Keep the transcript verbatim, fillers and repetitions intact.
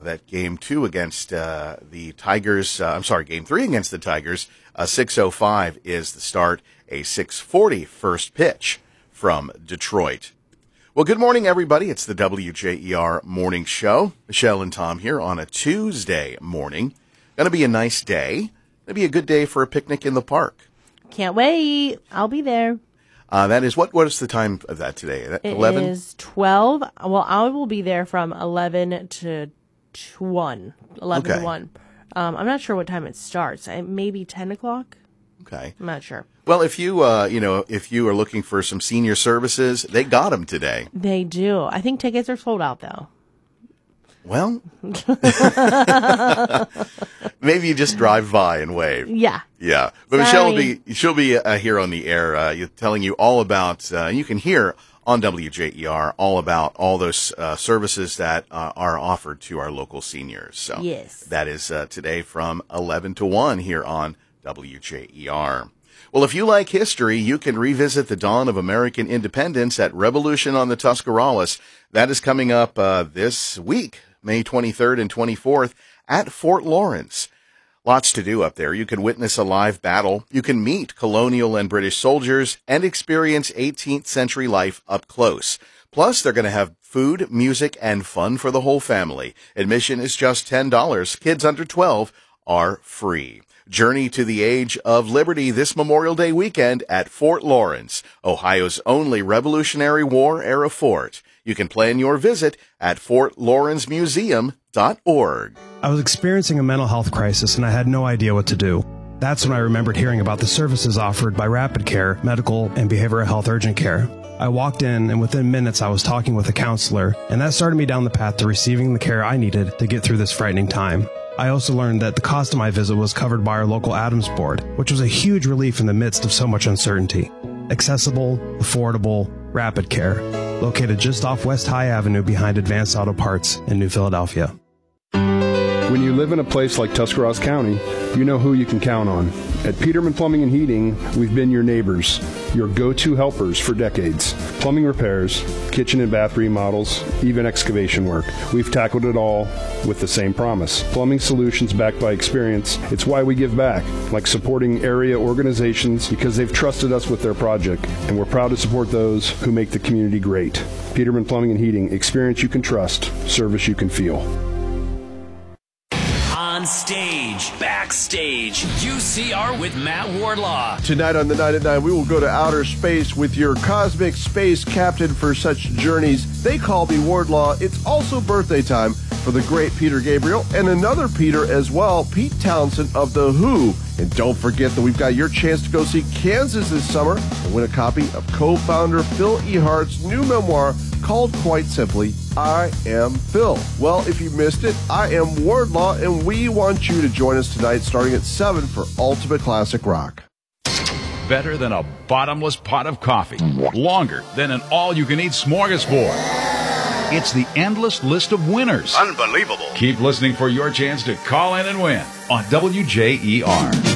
that game two against uh, the Tigers, uh, I'm sorry, game three against the Tigers, uh, six oh five is the start, a six forty first pitch from Detroit. Well, good morning, everybody. It's the W J E R Morning Show. Michelle and Tom here on a Tuesday morning. Going to be a nice day. Going to be a good day for a picnic in the park. Can't wait. I'll be there. Uh, that is, what? what is the time of that today? eleven? It is twelve. Well, I will be there from eleven to one. eleven Okay. to one. Um, I'm not sure what time it starts. I, maybe ten o'clock? Okay. I'm not sure. Well, if you, uh, you know, if you are looking for some senior services, they got them today. They do. I think tickets are sold out, though. Well, maybe you just drive by and wave. Yeah. Yeah. But Sorry. Michelle will be, she'll be uh, here on the air, uh, telling you all about, uh, you can hear on W J E R all about all those uh, services that uh, are offered to our local seniors. So yes. That is uh, today from eleven to one here on W J E R. Well, if you like history, you can revisit the dawn of American independence at Revolution on the Tuscarawas. That is coming up uh, this week, May twenty-third and twenty-fourth at Fort Lawrence. Lots to do up there. You can witness a live battle. You can meet colonial and British soldiers and experience eighteenth century life up close. Plus, they're going to have food, music, and fun for the whole family. Admission is just ten dollars. Kids under twelve are free. Journey to the Age of Liberty this Memorial Day weekend at Fort Lawrence, Ohio's only Revolutionary War-era fort. You can plan your visit at fort lawrence museum dot org. I was experiencing a mental health crisis and I had no idea what to do. That's when I remembered hearing about the services offered by Rapid Care, Medical, and Behavioral Health Urgent Care. I walked in and within minutes I was talking with a counselor, and that started me down the path to receiving the care I needed to get through this frightening time. I also learned that the cost of my visit was covered by our local Adams board, which was a huge relief in the midst of so much uncertainty. Accessible, affordable, Rapid Care, located just off West High Avenue behind Advanced Auto Parts in New Philadelphia. When you live in a place like Tuscarawas County, you know who you can count on. At Peterman Plumbing and Heating, we've been your neighbors, your go-to helpers for decades. Plumbing repairs, kitchen and bath remodels, even excavation work. We've tackled it all with the same promise. Plumbing solutions backed by experience. It's why we give back, like supporting area organizations because they've trusted us with their project, and we're proud to support those who make the community great. Peterman Plumbing and Heating, experience you can trust, service you can feel. On stage, backstage, U C R with Matt Wardlaw. Tonight on the Night at Nine, we will go to outer space with your cosmic space captain for such journeys. They call me Wardlaw. It's also birthday time for the great Peter Gabriel and another Peter as well, Pete Townsend of The Who. And don't forget that we've got your chance to go see Kansas this summer and win a copy of co-founder Phil Ehart's new memoir called quite simply, I Am Phil. Well, if you missed it, I am Wardlaw, and we want you to join us tonight starting at seven for Ultimate Classic Rock. Better than a bottomless pot of coffee. Longer than an all-you-can-eat smorgasbord. It's the endless list of winners. Unbelievable. Keep listening for your chance to call in and win on W J E R.